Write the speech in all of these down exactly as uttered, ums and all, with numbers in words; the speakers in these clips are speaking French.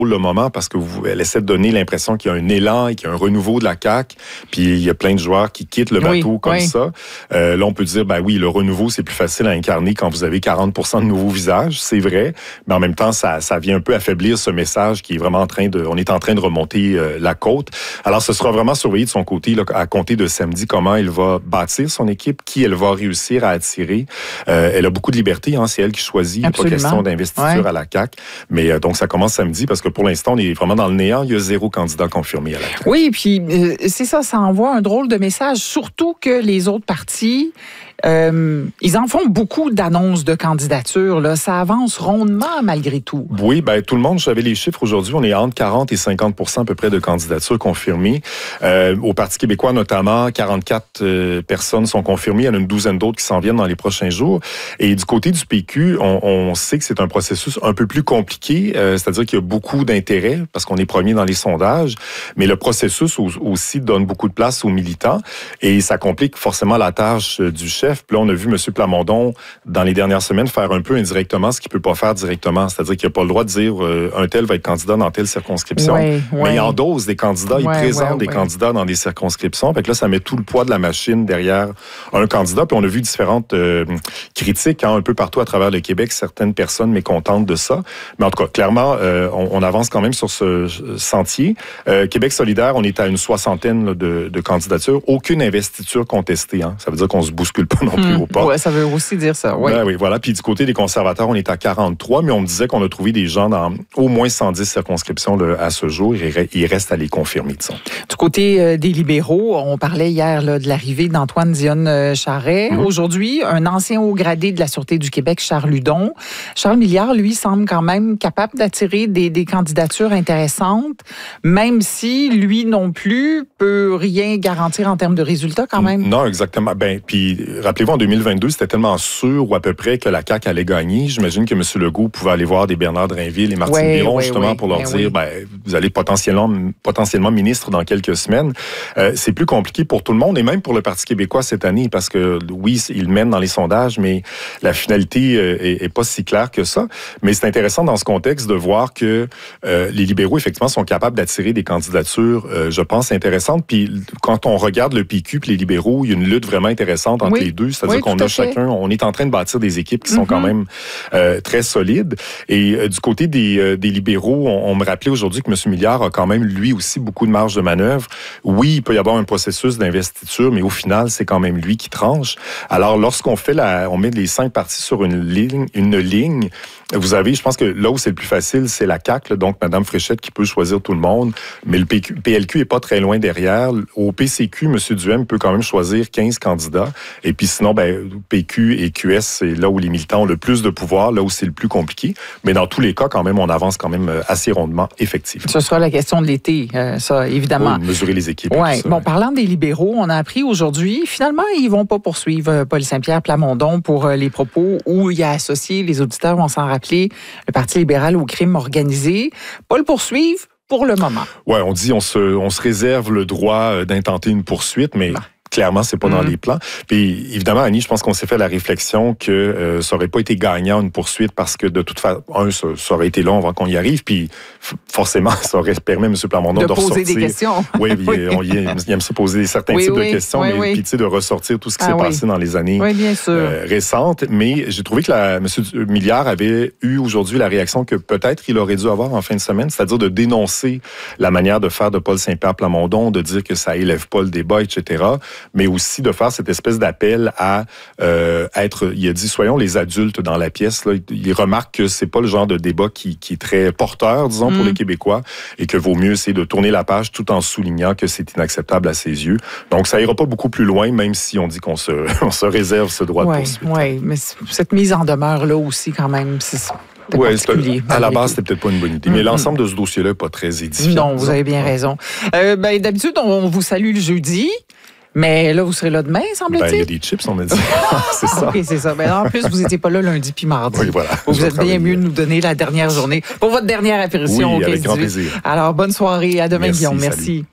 le moment parce que vous, elle essaie de donner l'impression qu'il y a un élan et qu'il y a un renouveau de la C A Q. Puis il y a plein de joueurs qui quittent le bateau oui, comme oui. ça. Euh, là, on peut dire, ben oui, le renouveau, c'est plus facile à incarner quand vous avez quarante pour cent de nouveaux visages, c'est vrai. Mais en même temps, ça, ça vient un peu affaiblir ce message qui est vraiment en train de, on est en train de remonter euh, la côte. Alors, ce sera vraiment surveillé de son côté là, à compter de samedi comment il va bâtir son équipe, qui elle va réussir à attirer. Euh, elle a beaucoup de liberté, hein, c'est elle qui choisit. Absolument. Pas question d'investiture ouais. à la C A Q. Mais euh, donc, ça commence samedi parce que pour l'instant, on est vraiment dans le néant. Il y a zéro candidat confirmé à la C A Q. Oui, puis euh, c'est ça, ça envoie un drôle de message, surtout que les autres partis, euh, ils en font beaucoup d'annonces de candidature. Là. Ça avance rondement malgré tout. Oui, ben tout le monde, j'avais les chiffres aujourd'hui, on est entre quarante et cinquante pour cent à peu près de candidatures confirmées. Euh, au Parti québécois notamment, quarante-quatre euh, personnes sont confirmées. Il y en a une douzaine d'autres qui s'en viennent dans les prochains jours. Et du côté du P Q, on, on sait que c'est un processus un peu plus compliqué, euh, c'est-à-dire qu'il y a beaucoup d'intérêt parce qu'on est premier dans les sondages, mais le processus aussi donne beaucoup de place aux militants et ça complique forcément la tâche du chef. Puis là, on a vu M. Plamondon, dans les dernières semaines, faire un peu indirectement ce qu'il ne peut pas faire directement. C'est-à-dire qu'il n'a pas le droit de dire euh, un tel va être candidat dans telle circonscription. Ouais, ouais. Mais il endosse des candidats, ouais, il présente ouais, des ouais. candidats dans des circonscriptions. Fait que là, ça met tout le poids de la machine derrière un candidat. Puis on a vu différentes euh, critiques hein, un peu partout à travers le Québec, certaines personnes mécontentes de ça. Mais en tout cas, clairement, euh, on, on avance quand même sur ce sentier. Euh, Québec solidaire, on est à une soixantaine là, de, de candidatures. Aucune investiture contestée. Hein. Ça veut dire qu'on se bouscule pas non plus mmh, au pas. Ouais, ça veut aussi dire ça. Ouais. Ben oui, voilà. Puis du côté des conservateurs, on est à quarante-trois, mais on me disait qu'on a trouvé des gens dans au moins cent dix circonscriptions là, à ce jour. Il reste à les confirmer, disons. Du côté euh, des libéraux, on parlait hier là, de l'arrivée d'Antoine Dionne Charest. Mmh. Aujourd'hui, un ancien haut gradé de la Sûreté du Québec, Charles Hudon. Charles Milliard, lui, semble quand même capable d'attirer des, des candidatures intéressantes, même si lui non plus peut rien garantir en termes de résultats quand même. Non, exactement. Ben, puis rappelez-vous, en deux mille vingt-deux, c'était tellement sûr ou à peu près que la C A Q allait gagner. J'imagine que M. Legault pouvait aller voir des Bernard Drinville et Martine ouais, Biron ouais, justement ouais, pour leur ouais, dire, oui. ben, vous allez potentiellement, potentiellement ministre dans quelques semaines. Euh, c'est plus compliqué pour tout le monde et même pour le Parti québécois cette année parce que oui, il mène dans les sondages, mais la finalité euh, est, est pas si claire que ça. Mais c'est intéressant dans ce contexte de voir que euh, les libéraux, effectivement, sont capables d'attirer des candidatures, euh, je pense, intéressantes. Puis quand on regarde le P Q puis les libéraux, il y a une lutte vraiment intéressante entre oui. les deux. C'est-à-dire oui, qu'on a chacun, on est en train de bâtir des équipes qui sont mm-hmm. quand même euh, très solides. Et euh, du côté des, euh, des libéraux, on, on me rappelait aujourd'hui que M. Milliard a quand même, lui aussi, beaucoup de marge de manœuvre. Oui, il peut y avoir un processus d'investiture, mais au final, c'est quand même lui qui tranche. Alors, lorsqu'on fait la, on met les cinq partis sur une ligne, une ligne, vous avez, je pense que là où c'est le plus facile, c'est la C A Q, là, donc Mme Fréchette qui peut choisir tout le monde, mais le P Q, P L Q est pas très loin derrière. Au P C Q, M. Duhem peut quand même choisir quinze candidats, et puis sinon, ben, P Q et Q S, c'est là où les militants ont le plus de pouvoir, là où c'est le plus compliqué, mais dans tous les cas, quand même, on avance quand même assez rondement, effectivement. Ce sera la question de l'été, euh, ça, évidemment. Oui, mesurer les équipes. Ouais. Ça, bon, ouais. Parlant des libéraux, on a appris aujourd'hui, finalement, ils vont pas poursuivre Paul Saint-Pierre Plamondon pour les propos où il a associé, les auditeurs vont s'en rappeler, le Parti libéral au crime organisé. Pas le poursuivre pour le moment. Oui, on dit on se, on se réserve le droit d'intenter une poursuite, mais... Bah. Clairement, c'est pas mmh. dans les plans. Puis évidemment, Annie, je pense qu'on s'est fait la réflexion que euh, ça aurait pas été gagnant une poursuite parce que de toute façon, un, ça, ça aurait été long avant qu'on y arrive, puis f- forcément, ça aurait permis à M. Plamondon de, de ressortir. De poser des questions. Oui, puis, oui. On, il, il aime ça poser certains oui, types oui, de questions, oui, mais oui. puis tu sais, de ressortir tout ce qui ah, s'est oui. passé dans les années oui, bien sûr. Euh, récentes. Mais j'ai trouvé que la, M. Milliard avait eu aujourd'hui la réaction que peut-être il aurait dû avoir en fin de semaine, c'est-à-dire de dénoncer la manière de faire de Paul Saint-Pierre Plamondon, de dire que ça élève pas le débat, et cetera, mais aussi de faire cette espèce d'appel à euh, être, il a dit, soyons les adultes dans la pièce. Là. Il remarque que c'est pas le genre de débat qui, qui est très porteur, disons, mm. pour les Québécois, et que vaut mieux essayer de tourner la page tout en soulignant que c'est inacceptable à ses yeux. Donc, ça ira pas beaucoup plus loin, même si on dit qu'on se, on se réserve ce droit ouais, de poursuite. Oui, mais cette mise en demeure-là aussi, quand même, c'est Oui, à la base, c'était peut-être pas une bonne idée. Mm-hmm. Mais l'ensemble de ce dossier-là n'est pas très édifiant. Non, vous avez bien raison. Euh, ben, d'habitude, on vous salue le jeudi. Mais là, vous serez là demain, semble-t-il? Ben, il y a des chips, on m'a dit. C'est ça. OK, c'est ça. Ben, en plus, vous n'étiez pas là lundi puis mardi. Oui, voilà. Vous êtes bien mieux de nous donner la dernière journée pour votre dernière apparition oui, au avec grand plaisir. Alors, bonne soirée. À demain, Merci, Guillaume. Merci.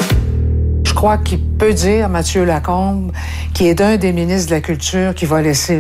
Je crois qu'il peut dire, Mathieu Lacombe, qui est d'un des ministres de la Culture qui va laisser